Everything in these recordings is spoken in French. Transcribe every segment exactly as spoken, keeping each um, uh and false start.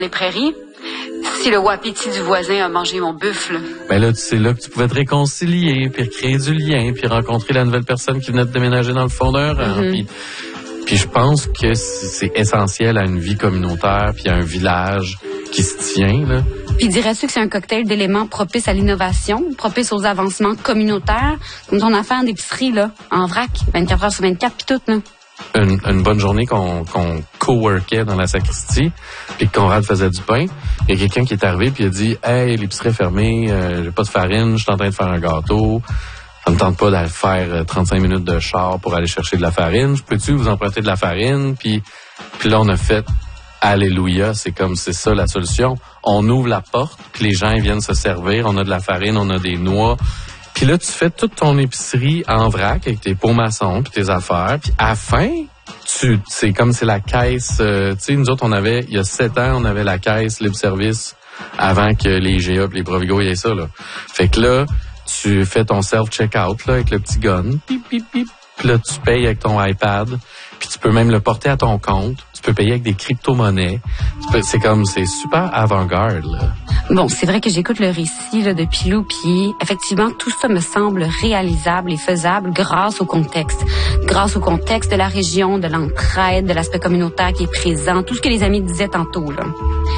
les prairies. Si le wapiti du voisin a mangé mon buffle. Ben là, c'est là que tu pouvais te réconcilier, puis créer du lien, puis rencontrer la nouvelle personne qui venait de déménager dans le fond d'un rang. Mm-hmm. Puis, puis je pense que c'est essentiel à une vie communautaire, puis à un village qui se tient, là. Puis dirais-tu que c'est un cocktail d'éléments propices à l'innovation, propices aux avancements communautaires, comme ton affaire d'épicerie, là, en vrac, vingt-quatre heures sur vingt-quatre, puis tout, là? Une, une bonne journée qu'on, qu'on co-workait dans la sacristie, puis que Conrad faisait du pain. Il y a quelqu'un qui est arrivé puis il a dit « Hey, l'épicerie est fermée, euh, j'ai pas de farine, je suis en train de faire un gâteau. Ça me tente pas d'aller faire euh, trente-cinq minutes de char pour aller chercher de la farine. Je peux-tu vous emprunter de la farine? » Puis puis là, on a fait « Alléluia, c'est comme c'est ça la solution. On ouvre la porte, puis les gens ils viennent se servir. On a de la farine, on a des noix. » Puis là, tu fais toute ton épicerie en vrac avec tes pots maçons puis tes affaires. Puis à la fin, tu, c'est comme c'est la caisse. Euh, tu sais, nous autres, on avait, il y a sept ans, on avait la caisse libre-service avant que les G A et les Provigo aient ça, là. Fait que là, tu fais ton self-checkout, là, avec le petit gun. Pip, pip, pip. Puis là, tu payes avec ton iPad. Puis tu peux même le porter à ton compte. Tu peux payer avec des crypto-monnaies. Tu peux, c'est comme, c'est super avant-garde, là. Bon, c'est vrai que j'écoute le récit là, de Pilou, puis effectivement, tout ça me semble réalisable et faisable grâce au contexte. Grâce au contexte de la région, de l'entraide, de l'aspect communautaire qui est présent, tout ce que les amis disaient tantôt, là.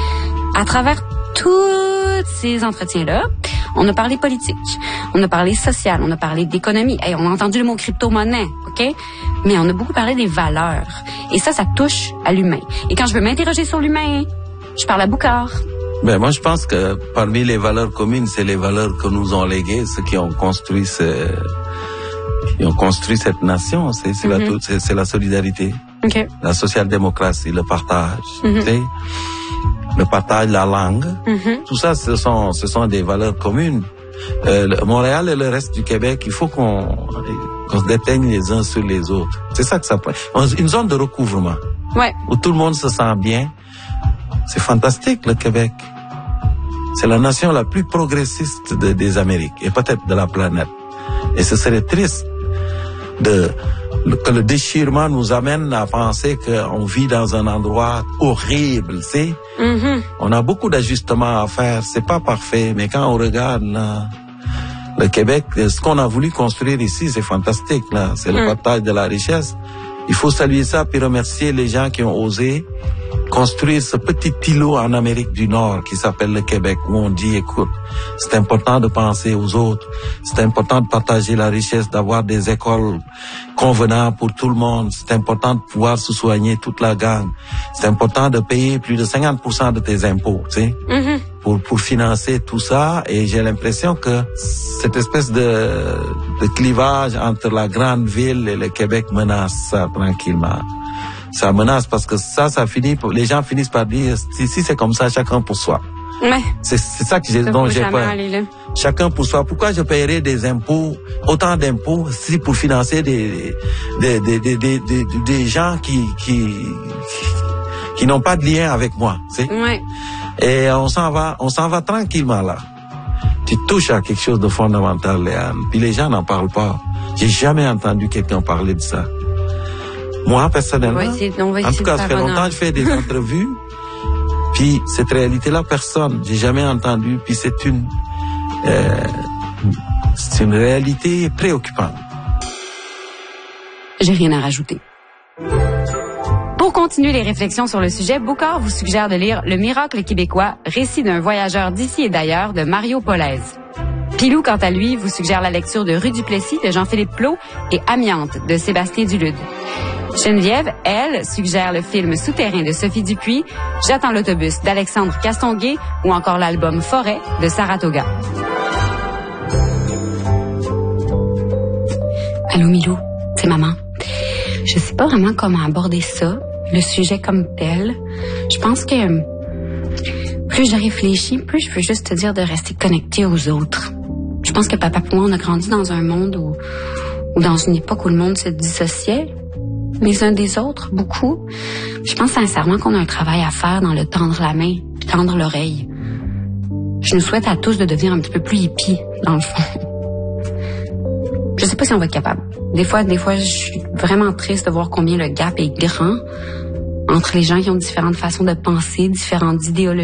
À travers tous ces entretiens-là, on a parlé politique, on a parlé social, on a parlé d'économie. Hey, on a entendu le mot crypto-monnaie, OK? Mais on a beaucoup parlé des valeurs. Et ça, ça touche à l'humain. Et quand je veux m'interroger sur l'humain, je parle à Boucard. Ben, moi, je pense que parmi les valeurs communes, c'est les valeurs que nous ont léguées, ceux qui ont construit ce, qui ont construit cette nation. C'est, c'est, mm-hmm. la, c'est, c'est la solidarité, okay. La social-démocratie, le partage, mm-hmm. tu sais, le partage de la langue. Mm-hmm. Tout ça, ce sont, ce sont des valeurs communes. Euh, le, Montréal et le reste du Québec, il faut qu'on, qu'on se déteigne les uns sur les autres. C'est ça que ça prend. Une zone de recouvrement. Ouais. Où tout le monde se sent bien. C'est fantastique, le Québec. C'est la nation la plus progressiste de, des Amériques et peut-être de la planète. Et ce serait triste de, que le déchirement nous amène à penser qu'on vit dans un endroit horrible, tu sais. Mm-hmm. On a beaucoup d'ajustements à faire. C'est pas parfait, mais quand on regarde là, le Québec, ce qu'on a voulu construire ici, c'est fantastique, là. C'est mm. le partage de la richesse. Il faut saluer ça puis remercier les gens qui ont osé construire ce petit îlot en Amérique du Nord qui s'appelle le Québec, où on dit, écoute, c'est important de penser aux autres, c'est important de partager la richesse, d'avoir des écoles convenables pour tout le monde, c'est important de pouvoir se soigner toute la gang, c'est important de payer plus de cinquante pour cent de tes impôts, tu sais, mm-hmm. pour, pour financer tout ça. Et j'ai l'impression que cette espèce de, de clivage entre la grande ville et le Québec menace ça tranquillement. Ça menace parce que ça, ça finit, les gens finissent par dire, si, si c'est comme ça, chacun pour soi. Ouais. C'est, c'est ça que j'ai, dont j'ai peur. Chacun pour soi. Pourquoi je paierais des impôts, autant d'impôts, si pour financer des, des, des, des, des, des, des gens qui, qui, qui, qui n'ont pas de lien avec moi, tu sais? Ouais. Et on s'en va, on s'en va tranquillement là. Tu touches à quelque chose de fondamental, Léane. Puis les gens n'en parlent pas. J'ai jamais entendu quelqu'un parler de ça. Moi, personnellement, essayer, en tout cas, ça fait longtemps que je fais des entrevues, puis cette réalité-là, personne, j'ai jamais entendu, puis c'est une, euh, c'est une réalité préoccupante. J'ai rien à rajouter. Pour continuer les réflexions sur le sujet, Boucard vous suggère de lire Le Miracle québécois, récit d'un voyageur d'ici et d'ailleurs de Mario Polaise. Pilou, quant à lui, vous suggère la lecture de Rue du Plessis de Jean-Philippe Plot et Amiante de Sébastien Dulude. Geneviève, elle, suggère le film Souterrain de Sophie Dupuis, J'attends l'autobus d'Alexandre Castonguay ou encore l'album Forêt de Saratoga. Allô Milou, c'est maman. Je sais pas vraiment comment aborder ça, le sujet comme tel. Je pense que plus je réfléchis, plus je veux juste te dire de rester connecté aux autres. Je pense que papa et moi, on a grandi dans un monde où, ou dans une époque où le monde se dissociait les uns des autres, beaucoup. Je pense sincèrement qu'on a un travail à faire dans le tendre la main, puis tendre l'oreille. Je nous souhaite à tous de devenir un petit peu plus hippies, dans le fond. Je sais pas si on va être capable. Des fois, des fois, je suis vraiment triste de voir combien le gap est grand entre les gens qui ont différentes façons de penser, différentes idéologies.